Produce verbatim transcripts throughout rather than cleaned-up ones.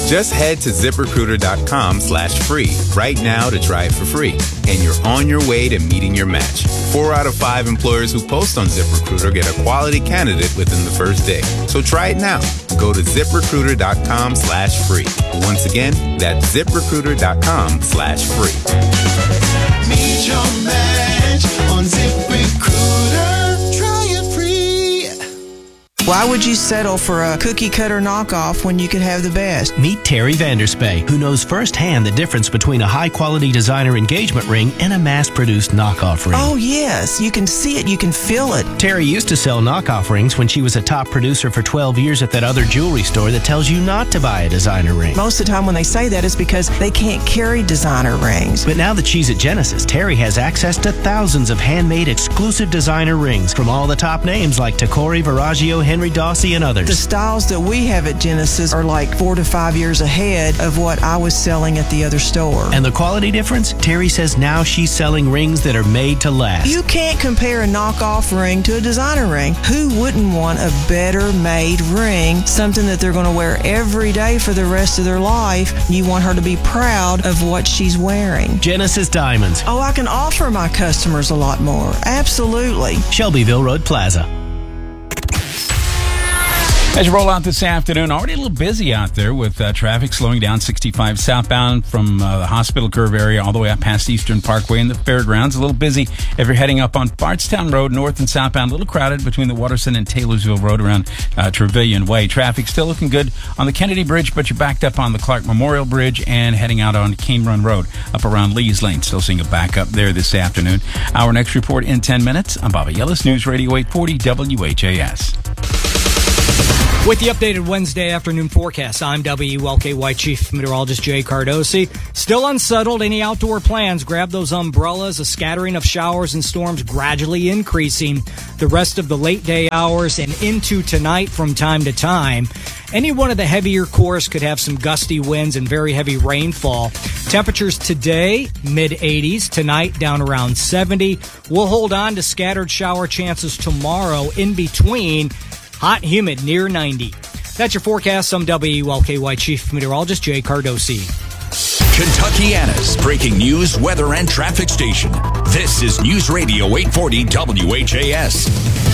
Just head to ZipRecruiter.com slash free right now to try it for free. And you're on your way to meeting your match. Four out of five employers who post on ZipRecruiter get a quality candidate within the first day. So try it now. Go to ZipRecruiter.com slash free. Once again, that's ZipRecruiter.com slash free. Meet your match on ZipRecruiter. Try it free. Why would you settle for a cookie-cutter knockoff when you could have the best? Meet Terry Vanderspay, who knows firsthand the difference between a high-quality designer engagement ring and a mass-produced knockoff ring. Oh, yes. You can see it. You can feel it. Terry used to sell knockoff rings when she was a top producer for twelve years at that other jewelry store that tells you not to buy a designer ring. Most of the time when they say that is because they can't carry designer rings. But now that she's at Genesis, Terry has access to thousands of handmade exclusive designer rings from all the top names like Tacori, Verragio, Henry Dossi, and others. The styles that we have at Genesis are like four to five years ahead of what I was selling at the other store. And the quality difference? Terry says now she's selling rings that are made to last. You can't compare a knockoff ring to a designer ring. Who wouldn't want a better made ring, something that they're going to wear every day for the rest of their life? You want her to be proud of what she's wearing. Genesis Diamonds. Oh, I can offer my customers a lot more. Absolutely. Shelbyville Road Plaza. As you roll out this afternoon, already a little busy out there with uh, traffic slowing down sixty-five southbound from uh, the Hospital Curve area all the way up past Eastern Parkway and the Fairgrounds. A little busy if you're heading up on Bardstown Road, north and southbound. A little crowded between the Waterson and Taylorsville Road around uh, Trevilian Way. Traffic still looking good on the Kennedy Bridge, but you're backed up on the Clark Memorial Bridge and heading out on Cane Run Road up around Lee's Lane. Still seeing a backup there this afternoon. Our next report in ten minutes. I'm Bobby Yellis, News Radio eight forty W H A S. With the updated Wednesday afternoon forecast, I'm W L K Y Chief Meteorologist Jay Cardosi. Still unsettled. Any outdoor plans, grab those umbrellas. A scattering of showers and storms gradually increasing the rest of the late day hours and into tonight from time to time. Any one of the heavier cores could have some gusty winds and very heavy rainfall. Temperatures today, mid eighties. Tonight, down around seventy. We'll hold on to scattered shower chances tomorrow. In between, hot and humid near ninety. That's your forecast. I'm W L K Y Chief Meteorologist Jay Cardosi. Kentuckiana's breaking news, weather, and traffic station. This is News Radio eight forty W H A S.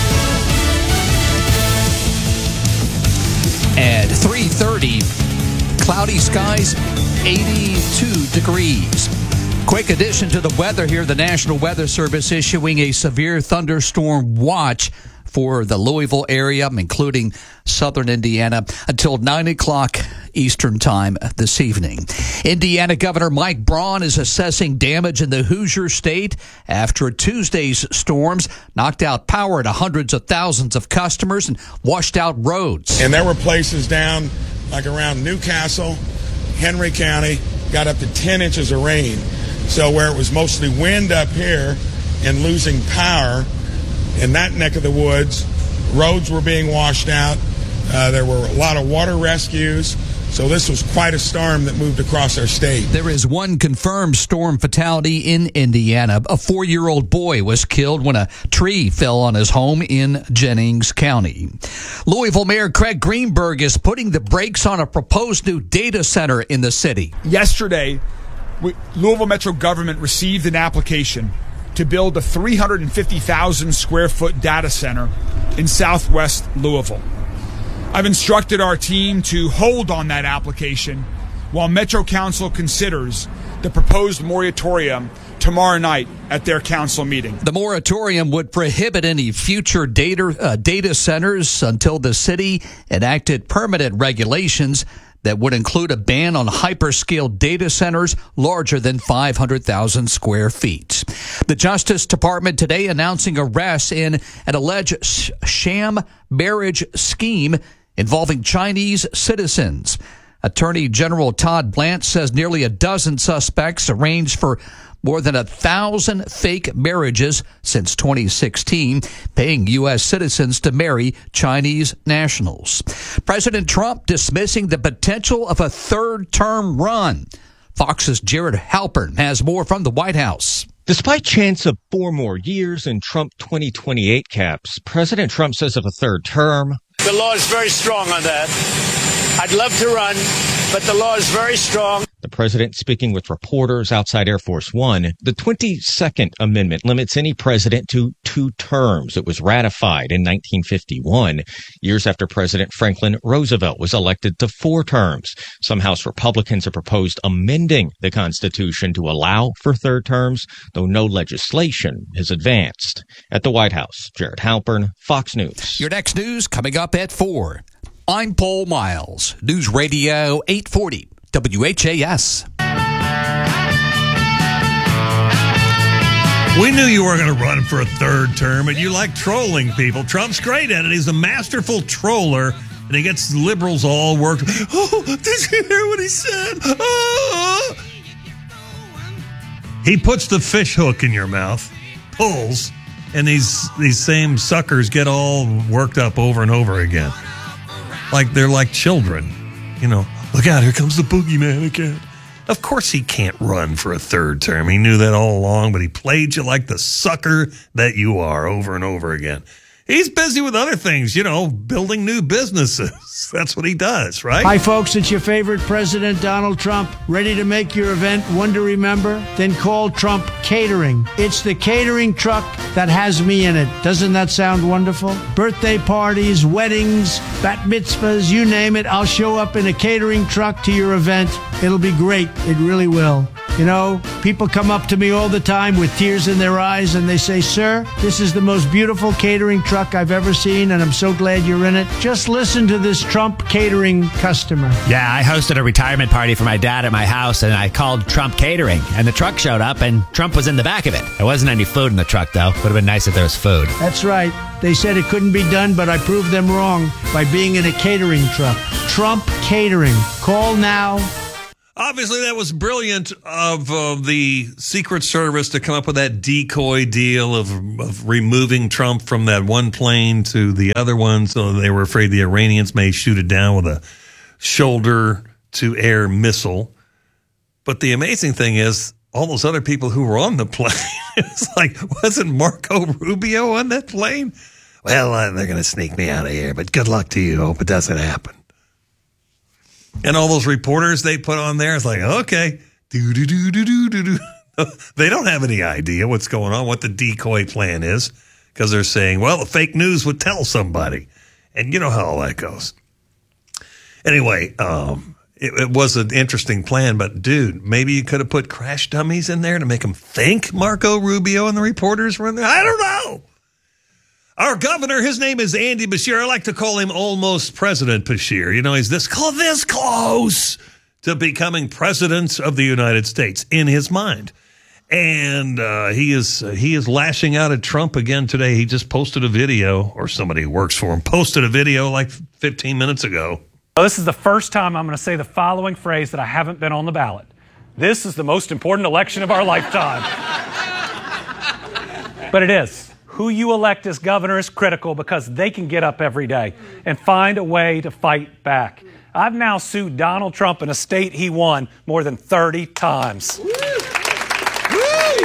At three thirty, cloudy skies, eighty-two degrees. Quick addition to the weather here. The National Weather Service issuing a severe thunderstorm watch for the Louisville area, including southern Indiana, until nine o'clock Eastern time this evening. Indiana Governor Mike Braun is assessing damage in the Hoosier State after Tuesday's storms knocked out power to hundreds of thousands of customers and washed out roads. And there were places down like around Newcastle, Henry County, got up to ten inches of rain. So where it was mostly wind up here and losing power, in that neck of the woods, roads were being washed out. Uh, there were a lot of water rescues. So this was quite a storm that moved across our state. There is one confirmed storm fatality in Indiana. A four-year-old boy was killed when a tree fell on his home in Jennings County. Louisville Mayor Craig Greenberg is putting the brakes on a proposed new data center in the city. Yesterday, we, Louisville Metro government received an application to build a three hundred fifty thousand square foot data center in southwest Louisville. I've instructed our team to hold on that application while Metro Council considers the proposed moratorium tomorrow night at their council meeting. The moratorium would prohibit any future data, uh, data centers until the city enacted permanent regulations that would include a ban on hyperscale data centers larger than five hundred thousand square feet. The Justice Department today announcing arrests in an alleged sh- sham marriage scheme involving Chinese citizens. Attorney General Todd Blanche says nearly a dozen suspects arranged for more than a thousand fake marriages since twenty sixteen, paying U S citizens to marry Chinese nationals. President Trump dismissing the potential of a third-term run. Fox's Jared Halpern has more from the White House. Despite chance of four more years and Trump twenty twenty-eight caps, President Trump says of a third term, the law is very strong on that. I'd love to run. but the law is very strong. The president speaking with reporters outside Air Force One. The twenty-second Amendment limits any president to two terms. It was ratified in nineteen fifty-one, years after President Franklin Roosevelt was elected to four terms. Some House Republicans have proposed amending the Constitution to allow for third terms, though no legislation is advanced. At the White House, Jared Halpern, Fox News. Your next news coming up at four. I'm Paul Miles, News Radio eight forty. W H A S. We knew you were going to run for a third term, and you like trolling people. Trump's great at it. He's a masterful troller, and he gets liberals all worked. Oh, did you hear what he said? Oh. He puts the fish hook in your mouth, pulls, and these these same suckers get all worked up over and over again. Like they're like children, you know. Look out, here comes the boogeyman again. Of course he can't run for a third term. He knew that all along, but he played you like the sucker that you are over and over again. He's busy with other things, you know, building new businesses. That's what he does, right? Hi, folks. It's your favorite president, Donald Trump. Ready to make your event one to remember? Then call Trump Catering. It's the catering truck that has me in it. Doesn't that sound wonderful? Birthday parties, weddings, bat mitzvahs, you name it. I'll show up in a catering truck to your event. It'll be great. It really will. You know, people come up to me all the time with tears in their eyes and they say, sir, this is the most beautiful catering truck I've ever seen and I'm so glad you're in it. Just listen to this Trump Catering customer. Yeah, I hosted a retirement party for my dad at my house and I called Trump Catering and the truck showed up and Trump was in the back of it. There wasn't any food in the truck though. Would have been nice if there was food. That's right. They said it couldn't be done, but I proved them wrong by being in a catering truck. Trump Catering. Call now. Obviously, that was brilliant of uh, the Secret Service to come up with that decoy deal of, of removing Trump from that one plane to the other one, so they were afraid the Iranians may shoot it down with a shoulder-to-air missile. But the amazing thing is, all those other people who were on the plane, it's like, wasn't Marco Rubio on that plane? Well, uh, they're going to sneak me out of here, but good luck to you. Hope it doesn't happen. And all those reporters they put on there, it's like, okay, do do do do do do do. They don't have any idea what's going on, what the decoy plan is, because they're saying, well, the fake news would tell somebody. And you know how all that goes. Anyway, um, it, it was an interesting plan, but dude, maybe you could have put crash dummies in there to make them think Marco Rubio and the reporters were in there. I don't know. Our governor, his name is Andy Beshear. I like to call him almost President Beshear. You know, he's this, this close to becoming president of the United States in his mind. And uh, he is uh, he is lashing out at Trump again today. He just posted a video, or somebody who works for him posted a video like fifteen minutes ago. Well, this is the first time I'm going to say the following phrase that I haven't been on the ballot. This is the most important election of our lifetime. But it is. Who you elect as governor is critical because they can get up every day and find a way to fight back. I've now sued Donald Trump in a state he won more than thirty times. Woo! Woo,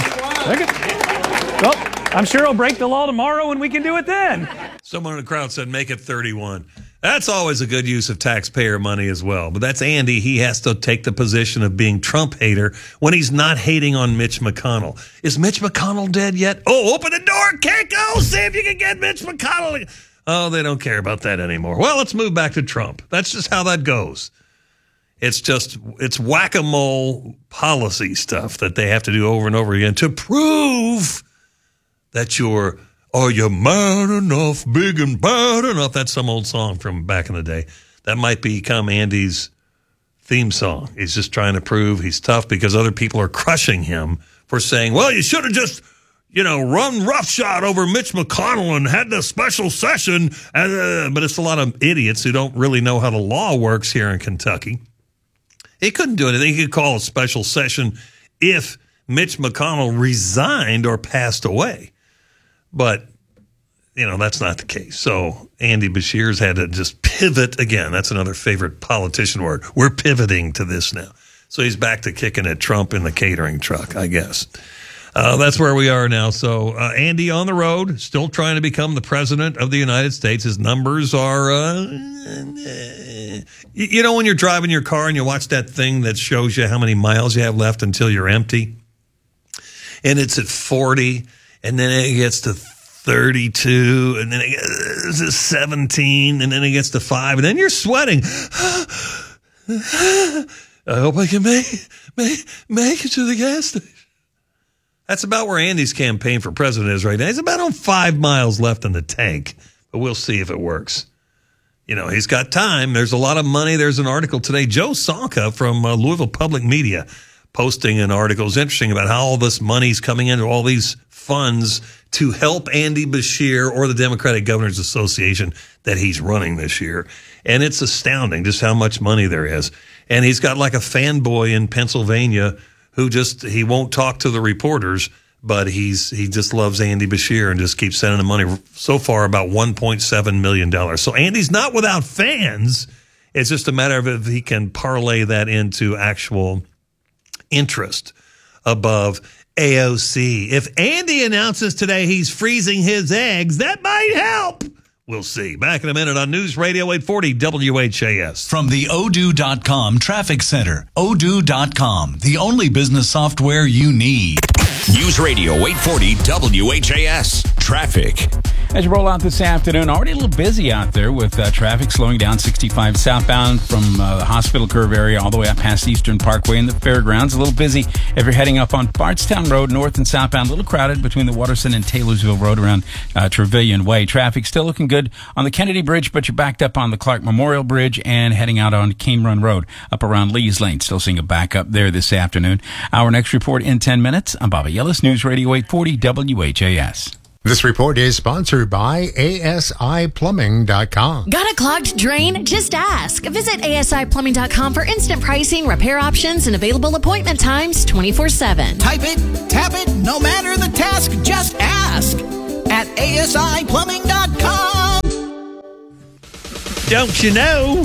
yeah! Well, I'm sure he'll break the law tomorrow and we can do it then. Someone in the crowd said, make it thirty-one. That's always a good use of taxpayer money as well. But that's Andy. He has to take the position of being Trump hater when he's not hating on Mitch McConnell. Is Mitch McConnell dead yet? Oh, open the door. Can't go. See if you can get Mitch McConnell. Oh, they don't care about that anymore. Well, let's move back to Trump. That's just how that goes. It's just, it's whack-a-mole policy stuff that they have to do over and over again to prove that you're Are you man enough, big and bad enough? That's some old song from back in the day. That might become Andy's theme song. He's just trying to prove he's tough because other people are crushing him for saying, well, you should have just, you know, run roughshod over Mitch McConnell and had the special session. Uh, but it's a lot of idiots who don't really know how the law works here in Kentucky. He couldn't do anything. He could call a special session if Mitch McConnell resigned or passed away. But, you know, that's not the case. So Andy Beshear's had to just pivot again. That's another favorite politician word. We're pivoting to this now. So he's back to kicking at Trump in the catering truck, I guess. Uh, that's where we are now. So uh, Andy on the road, still trying to become the president of the United States. His numbers are, uh, you know, when you're driving your car and you watch that thing that shows you how many miles you have left until you're empty, and it's at forty, and then it gets to thirty-two, and then it gets to seventeen, and then it gets to five, and then you're sweating. I hope I can make, make, make it to the gas station. That's about where Andy's campaign for president is right now. He's about on five miles left in the tank, but we'll see if it works. You know, he's got time. There's a lot of money. There's an article today. Joe Sonka from uh, Louisville Public Media posting an article. It's interesting about how all this money's coming into all these funds to help Andy Beshear or the Democratic Governors Association that he's running this year. And it's astounding just how much money there is. And he's got like a fanboy in Pennsylvania who just, he won't talk to the reporters, but he's he just loves Andy Beshear and just keeps sending him money. So far, about one point seven million dollars. So Andy's not without fans. It's just a matter of if he can parlay that into actual interest above A O C. If Andy announces today he's freezing his eggs, that might help. We'll see. Back in a minute on News Radio eight forty W H A S. From the Odoo dot com Traffic Center. Odoo dot com, the only business software you need. News Radio eight forty W H A S. Traffic. As you roll out this afternoon, already a little busy out there with uh, traffic slowing down sixty-five southbound from uh, the Hospital Curve area all the way up past Eastern Parkway and the Fairgrounds. A little busy if you're heading up on Bardstown Road, north and southbound. A little crowded between the Waterson and Taylorsville Road around uh, Trevilian Way. Traffic still looking good on the Kennedy Bridge, but you're backed up on the Clark Memorial Bridge and heading out on Cane Run Road up around Lee's Lane. Still seeing a backup there this afternoon. Our next report in ten minutes. I'm Bobby Yellis, News Radio eight forty W H A S. This report is sponsored by A S I plumbing dot com. Got a clogged drain? Just ask. Visit A S I plumbing dot com for instant pricing, repair options, and available appointment times twenty-four seven. Type it, tap it, no matter the task, just ask at A S I plumbing dot com. Don't you know?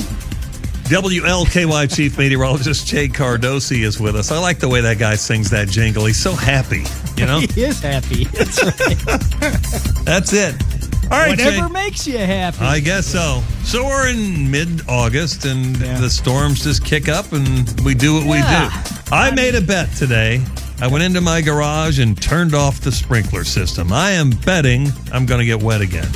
W L K Y Chief Meteorologist Jay Cardosi is with us. I like the way that guy sings that jingle. He's so happy, you know? He is happy. That's right. That's it. All right, Whatever Jay. makes you happy. I guess so. So we're in mid-August, and yeah. the storms just kick up, and we do what yeah. we do. I made a bet today. I went into my garage and turned off the sprinkler system. I am betting I'm going to get wet again.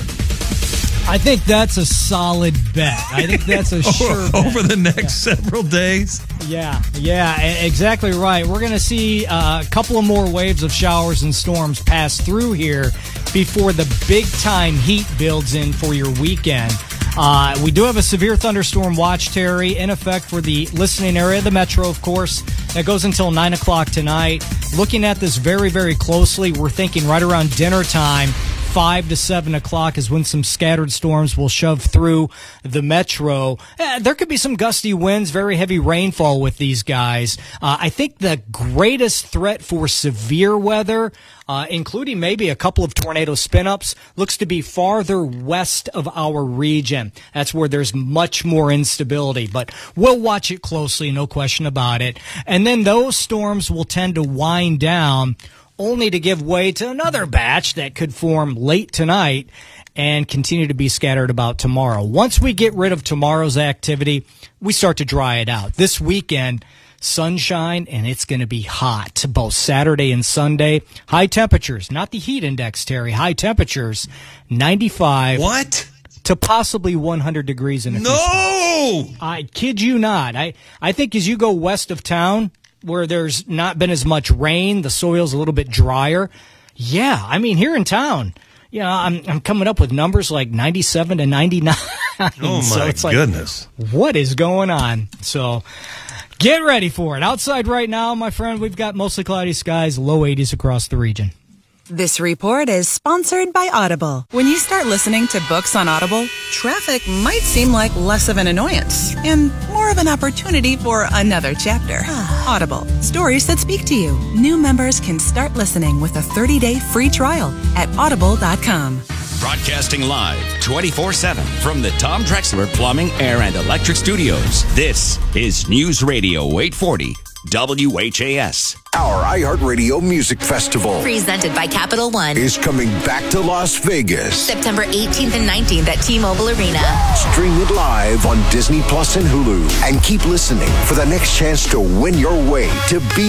I think that's a solid bet. I think that's a sure bet. Over the next yeah. several days? Yeah, yeah, exactly right. We're going to see uh, a couple of more waves of showers and storms pass through here before the big-time heat builds in for your weekend. Uh, we do have a severe thunderstorm watch, Terry, in effect for the listening area of the metro, of course. That goes until nine o'clock tonight. Looking at this very, very closely, we're thinking right around dinner time, five to seven o'clock is when some scattered storms will shove through the metro. Eh, there could be some gusty winds, very heavy rainfall with these guys. Uh, I think the greatest threat for severe weather, uh, including maybe a couple of tornado spin-ups, looks to be farther west of our region. That's where there's much more instability, but we'll watch it closely, no question about it. And then those storms will tend to wind down only to give way to another batch that could form late tonight and continue to be scattered about tomorrow. Once we get rid of tomorrow's activity, we start to dry it out. This weekend, sunshine, and it's going to be hot, both Saturday and Sunday. High temperatures, not the heat index, Terry. High temperatures, ninety-five. What? To possibly one hundred degrees in a No! I kid you not. I, I think as you go west of town, where there's not been as much rain, the soil's a little bit drier. Yeah, I mean, here in town, you know, I'm I'm coming up with numbers like ninety-seven to ninety-nine. Oh, my so it's goodness. Like, what is going on? So get ready for it. Outside right now, my friend, we've got mostly cloudy skies, low eighties across the region. This report is sponsored by Audible. When you start listening to books on Audible, traffic might seem like less of an annoyance and more of an opportunity for another chapter. Audible, stories that speak to you. New members can start listening with a thirty-day free trial at audible dot com. Broadcasting live twenty-four seven from the Tom Drexler Plumbing, Air, and Electric Studios. This is News Radio eight forty W H A S. Our iHeartRadio Music Festival Presented by Capital One. is coming back to Las Vegas. September eighteenth and nineteenth at T-Mobile Arena. Stream it live on Disney Plus and Hulu. And keep listening for the next chance to win your way to be